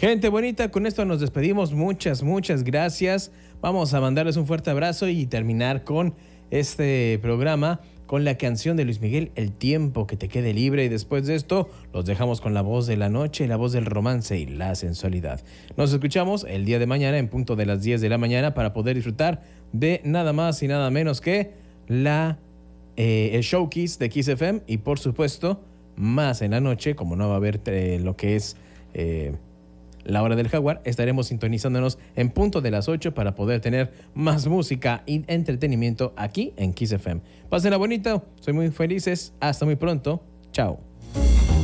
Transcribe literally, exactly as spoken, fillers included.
Gente bonita, con esto nos despedimos. Muchas, muchas gracias. Vamos a mandarles un fuerte abrazo y terminar con este programa con la canción de Luis Miguel, El tiempo que te quede libre. Y después de esto, los dejamos con la voz de la noche, la voz del romance y la sensualidad. Nos escuchamos el día de mañana en punto de las diez de la mañana para poder disfrutar de nada más y nada menos que la, eh, el Showcase de Kiss F M. Y por supuesto, más en la noche, como no va a haber eh, lo que es eh, la hora del jaguar, estaremos sintonizándonos en punto de las ocho para poder tener más música y entretenimiento aquí en Kiss F M. Pásenla bonito, soy muy felices, hasta muy pronto, chao.